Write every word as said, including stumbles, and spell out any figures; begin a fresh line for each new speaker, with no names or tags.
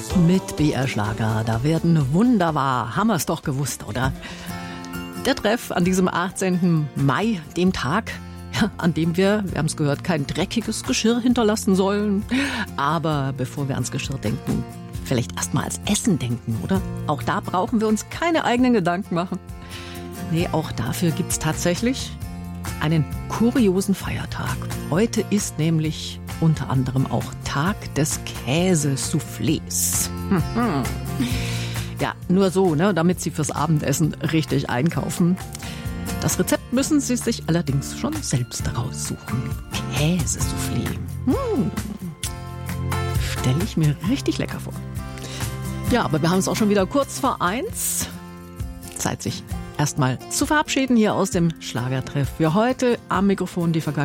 Mit B R Schlager, da werden Wunder wahr. Haben wir es doch gewusst, oder? Der Treff an diesem achtzehnten Mai, dem Tag, ja, an dem wir, wir haben es gehört, kein dreckiges Geschirr hinterlassen sollen. Aber bevor wir ans Geschirr denken, vielleicht erst mal ans Essen denken, oder? Auch da brauchen wir uns keine eigenen Gedanken machen. Nee, auch dafür gibt es tatsächlich einen kuriosen Feiertag. Heute ist nämlich unter anderem auch Tag des Käsesoufflés. Ja, nur so, ne, damit Sie fürs Abendessen richtig einkaufen. Das Rezept müssen Sie sich allerdings schon selbst raussuchen. Käsesoufflé. Hm. Stelle ich mir richtig lecker vor. Ja, aber wir haben es auch schon wieder kurz vor eins. Zeit, sich erstmal zu verabschieden hier aus dem Schlagertreff. Für heute am Mikrofon die Vergangenheit.